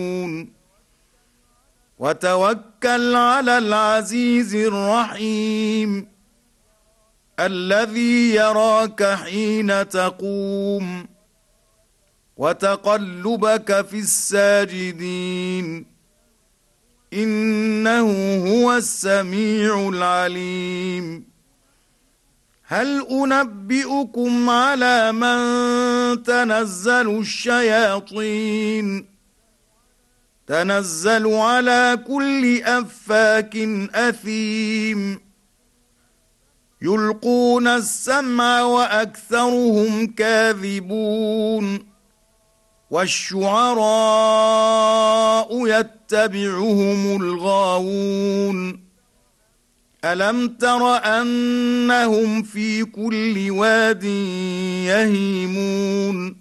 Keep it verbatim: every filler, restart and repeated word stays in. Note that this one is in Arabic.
وتوكل على العزيز الرحيم الذي يراك حين تقوم وتقلبك في الساجدين إنه هو السميع العليم. هل أنبئكم على من تنزل الشياطين تنزل على كل أفاك أثيم يلقون السمع وأكثرهم كاذبون والشعراء يتبعهم الغاوون ألم تر أنهم في كل واد يهيمون